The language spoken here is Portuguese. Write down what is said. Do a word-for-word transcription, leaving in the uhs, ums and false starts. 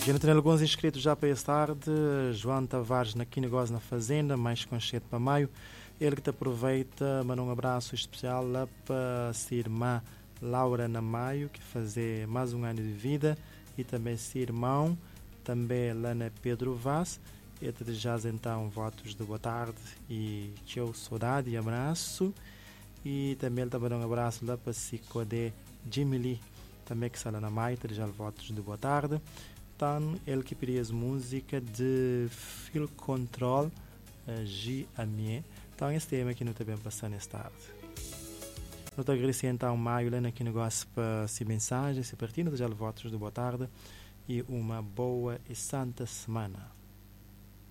Eu tenho alguns inscritos já para esta tarde. João Tavares na Quinegós na Fazenda, mais conchete para maio. Ele que te aproveita, manda um abraço especial lá para a irmã Laura na Maio, que fazer mais um ano de vida, e também seu irmão, também lá na Pedro Vaz. E te desejas então votos de boa tarde e tchau, saudade e abraço. E também ele também dá um abraço lá para Cicodé Jimmy, também que está lá na Maio, te desejar votos de boa tarde. Então, ele que pediu as músicas de Phil Control, G Amie. Então, esse tema aqui não está bem passando esta tarde. Eu te agradeço então, Maio, lá aqui negócio para se mensagem, se partindo, desejar votos de boa tarde e uma boa e santa semana.